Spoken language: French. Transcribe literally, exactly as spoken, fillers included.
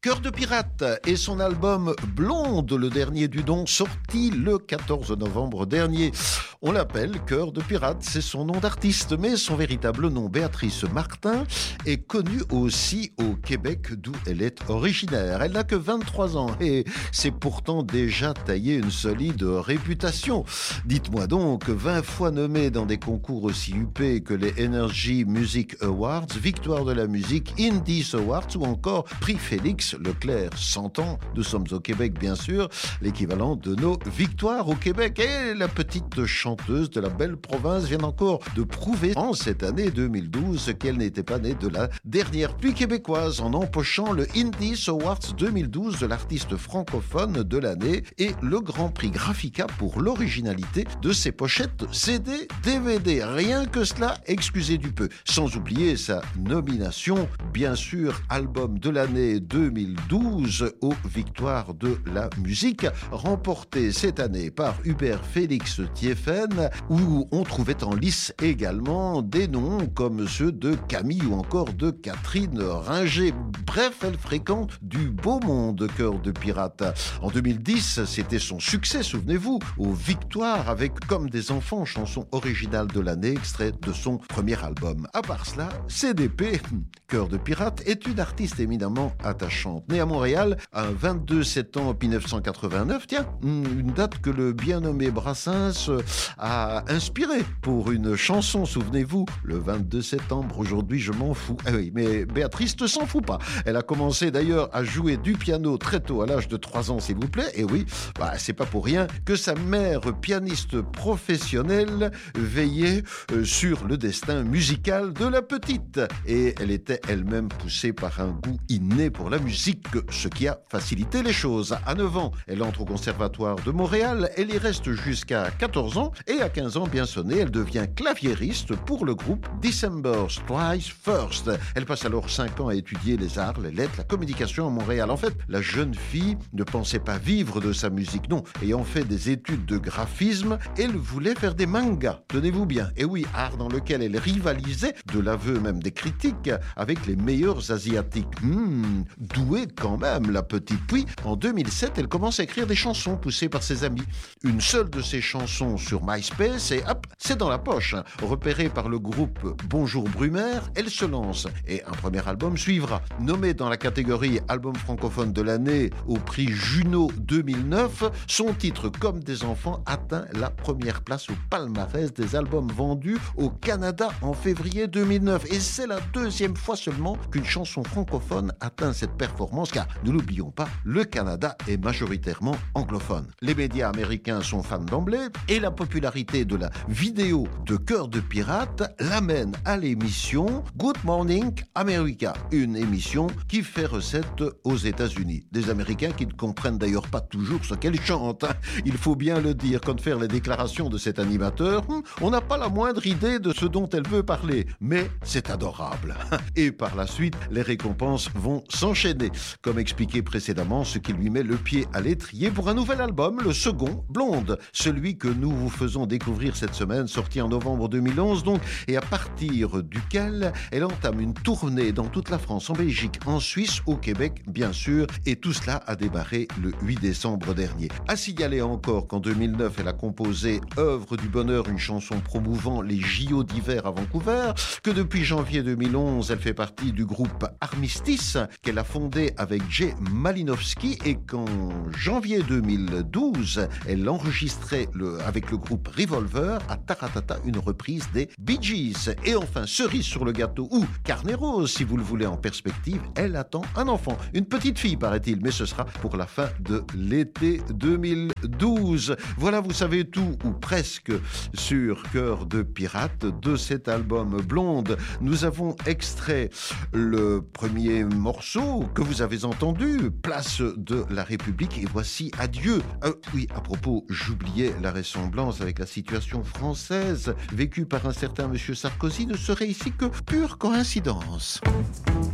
Cœur de pirate et son album Blonde, le dernier du nom, sorti le quatorze novembre dernier. On l'appelle Cœur de pirate, c'est son nom d'artiste, mais son véritable nom, Béatrice Martin, est connue aussi au Québec, d'où elle est originaire. Elle n'a que vingt-trois ans et c'est pourtant déjà taillé une solide réputation. Dites-moi donc, vingt fois nommée dans des concours aussi huppés que les Energy Music Awards, Victoire de la musique, Indies Awards ou encore Prix Félix Leclerc, cent ans, nous sommes au Québec bien sûr, l'équivalent de nos victoires au Québec. Et la petite chanteuse de la belle province vient encore de prouver en cette année deux mille douze qu'elle n'était pas née de la dernière pluie québécoise en empochant le Indies Awards deux mille douze de l'artiste francophone de l'année et le Grand Prix Graphica pour l'originalité de ses pochettes C D, D V D. Rien que cela, excusez du peu. Sans oublier sa nomination, bien sûr, album de l'année deux mille douze aux Victoires de la musique, remporté cette année par Hubert Félix Thieffen, où on trouvait en lice également des noms comme ceux de Camille ou encore de Catherine Ringer. Bref, elle fréquente du beau monde, Cœur de pirate. En deux mille dix, c'était son succès, souvenez-vous, aux Victoires avec Comme des enfants, chanson originale de l'année, extrait de son premier album. À part cela, C D P, Cœur de pirate, est une artiste éminemment attachante. Née à Montréal, un vingt-deux septembre mille neuf cent quatre-vingt-neuf, tiens, une date que le bien nommé Brassens a inspiré pour une chanson, souvenez-vous, le vingt-deux septembre, aujourd'hui je m'en fous. Ah oui, mais Béatrice ne s'en fout pas. Elle a commencé d'ailleurs à jouer du piano très tôt, à l'âge de trois ans s'il vous plaît, et oui, bah, c'est pas pour rien que sa mère, pianiste professionnelle, veillait euh, sur le destin musical de la petite. Et elle était elle-même poussée par un goût inné pour la musique, ce qui a facilité les choses. À neuf ans, elle entre au Conservatoire de Montréal, elle y reste jusqu'à quatorze ans, et à quinze ans bien sonné, elle devient claviériste pour le groupe December Strikes First. Elle passe alors cinq ans à étudier les arts, les lettres, la communication à Montréal. En fait, la jeune fille ne pensait pas vivre de sa musique, non. Ayant fait des études de graphisme, elle voulait faire des mangas, tenez-vous bien. Et oui, art dans lequel elle rivalisait, de l'aveu même des critiques, avec les meilleurs asiatiques. Hmm, douée quand même, la petite. Puis, en deux mille sept, elle commence à écrire des chansons poussées par ses amis. Une seule de ses chansons sur MySpace et hop, c'est dans la poche. Repérée par le groupe Bonjour Brumaire, elle se lance et un premier album suivra. Nommé dans la catégorie album francophone de l'année au prix Juno deux mille neuf, son titre Comme des enfants atteint la première place au palmarès des albums vendus au Canada en février deux mille neuf. Et c'est la deuxième fois seulement qu'une chanson francophone atteint cette performance, car nous n'oublions pas, le Canada est majoritairement anglophone. Les médias américains sont fans d'emblée et la popularité de la vidéo de Cœur de pirate l'amène à l'émission Good Morning America, une émission qui fait recette aux États-Unis. Des Américains qui ne comprennent d'ailleurs pas toujours ce qu'elle chante. Il faut bien le dire, quand faire les déclarations de cet animateur, on n'a pas la moindre idée de ce dont elle veut parler, mais c'est adorable. Et par la suite, les récompenses vont s'enchaîner. Comme expliqué précédemment, ce qui lui met le pied à l'étrier pour un nouvel album, le second, Blonde, celui que nous vous faisons découvrir cette semaine, sorti en novembre deux mille onze donc, et à partir duquel elle entame une tournée dans toute la France, en Belgique, en Suisse, au Québec, bien sûr, et tout cela a démarré le huit décembre dernier. À signaler encore qu'en deux mille neuf, elle a composé Œuvre du bonheur, une chanson promouvant les J O d'hiver à Vancouver, que depuis janvier deux mille onze, elle fait partie du groupe Armistice, qu'elle a fondé avec Jay Malinowski, et qu'en janvier deux mille douze, elle enregistrait le, avec le groupe Revolver à Taratata une reprise des Bee Gees. Et enfin, cerise sur le gâteau, ou carnet rose si vous le voulez en perspective, elle attend un enfant, une petite fille paraît-il, mais ce sera pour la fin de l'été deux mille douze. Voilà, vous savez tout, ou presque, sur Cœur de pirate de cet album Blonde. Nous avons extrait le premier morceau que vous avez entendu, Place de la République, et voici Adieu. Euh, oui, à propos, j'oubliais la ressemblance avec la situation française vécue par un certain monsieur Sarkozy ne serait ici que pure coïncidence.